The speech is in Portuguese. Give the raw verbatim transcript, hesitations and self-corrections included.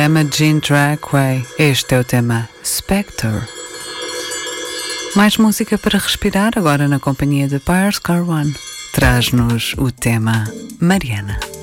Emma Jean Dragway. Este é o tema Spectre. Mais música para respirar agora na companhia de Pars Car One. Traz-nos o tema Mariana.